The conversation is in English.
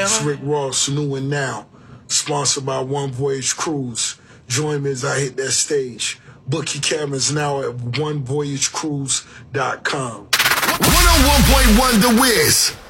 It's Rick Ross, new and now. Sponsored by One Voyage Cruise. Join me as I hit that stage. Book your cameras now at onevoyagecruise.com. 101.1 The Wiz.